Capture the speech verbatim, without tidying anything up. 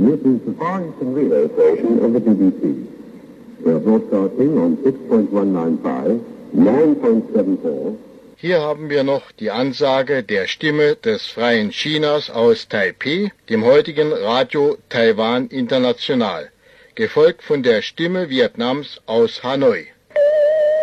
This is the Far Eastern Relay Station of the B B C. We are broadcasting on six point one nine five, nine point seven four. Hier haben wir noch die Ansage der Stimme des Freien Chinas aus Taipeh, dem heutigen Radio Taiwan International, gefolgt von der Stimme Vietnams aus Hanoi.